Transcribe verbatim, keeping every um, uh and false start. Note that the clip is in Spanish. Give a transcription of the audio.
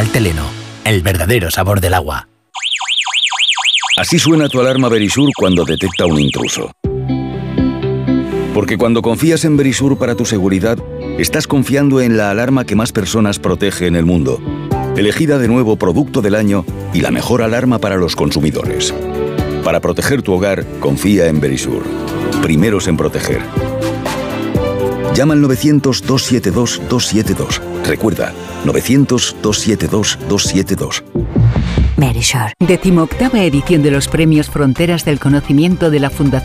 Teleno, el verdadero sabor del agua. Así suena tu alarma Verisur cuando detecta un intruso. Porque cuando confías en Verisur para tu seguridad, estás confiando en la alarma que más personas protege en el mundo. Elegida de nuevo Producto del Año y la mejor alarma para los consumidores. Para proteger tu hogar, confía en Verisur. Primeros en proteger. Llama al novecientos, dos siete dos, dos siete dos. Recuerda, novecientos, dos siete dos, dos siete dos. Verisur. Decimoctava edición de los Premios Fronteras del Conocimiento de la Fundación